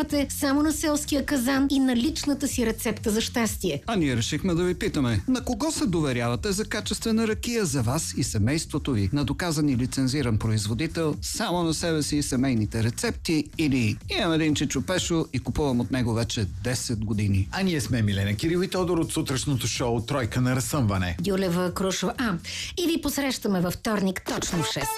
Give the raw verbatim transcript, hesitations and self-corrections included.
разчитавате само на селския казан и на личната си рецепта за щастие. А ние решихме да ви питаме, на кого се доверявате за качествена ракия за вас и семейството ви? На доказан и лицензиран производител, само на себе си и семейните рецепти, или имам един чичо Пешо и купувам от него вече десет години? А ние сме Милена Кирил и Тодор от сутрешното шоу Тройка на разсъмване. Дюлева Крушова. А, и ви посрещаме във вторник точно в шест.